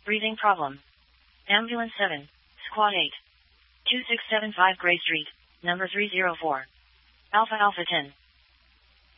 Breathing problem. Ambulance 7, Squad 8. 2675 Gray Street, number 304. Alpha Alpha 10.